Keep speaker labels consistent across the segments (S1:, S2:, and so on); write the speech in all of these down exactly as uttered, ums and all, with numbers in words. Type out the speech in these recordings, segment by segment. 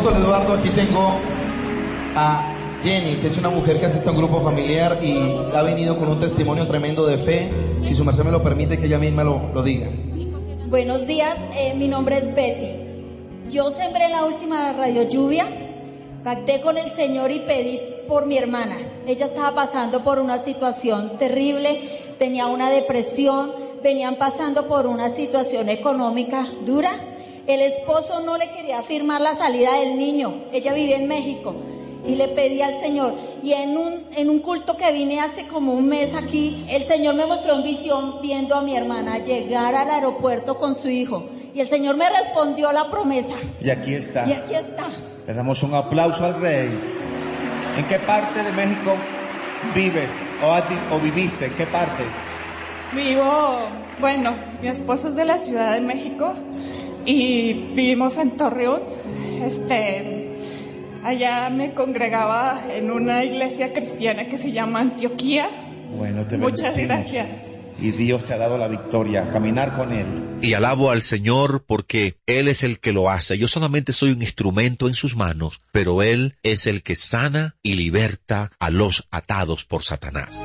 S1: Apóstol Eduardo, aquí tengo a Jenny, que es una mujer que asiste a un grupo familiar y ha venido con un testimonio tremendo de fe. Si su merced me lo permite, que ella misma lo, lo diga.
S2: Buenos días, eh, mi nombre es Betty. Yo sembré la última radio lluvia, pacté con el Señor y pedí por mi hermana. Ella estaba pasando por una situación terrible, tenía una depresión, venían pasando por una situación económica dura. El esposo no le quería firmar la salida del niño, ella vive en México, y le pedí al Señor. Y en un, en un culto que vine hace como un mes aquí, el Señor me mostró en visión viendo a mi hermana llegar al aeropuerto con su hijo. Y el Señor me respondió la promesa.
S3: Y aquí está.
S2: Y aquí está.
S3: Le damos un aplauso al Rey. ¿En qué parte de México vives o, has, o viviste? ¿En qué parte?
S4: Vivo, bueno, mi esposo es de la Ciudad de México y vivimos en Torreón. Este, allá me congregaba en una iglesia cristiana que se llama Antioquía.
S3: Bueno, te
S4: Muchas
S3: bendecimos.
S4: gracias.
S3: Y Dios te ha dado la victoria, caminar con Él.
S5: Y alabo al Señor porque Él es el que lo hace. Yo solamente soy un instrumento en sus manos, pero Él es el que sana y liberta a los atados por Satanás.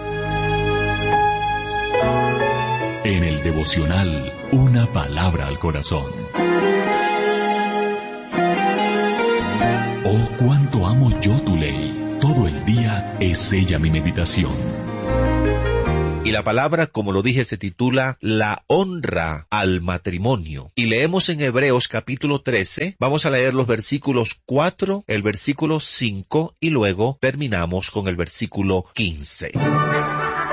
S6: En el devocional, una palabra al corazón. Oh, cuánto amo yo tu ley. Todo el día es ella mi meditación.
S5: Y la palabra, como lo dije, se titula La honra al matrimonio. Y leemos en Hebreos capítulo trece, vamos a leer los versículos cuatro, el versículo cinco y luego terminamos con el versículo quince.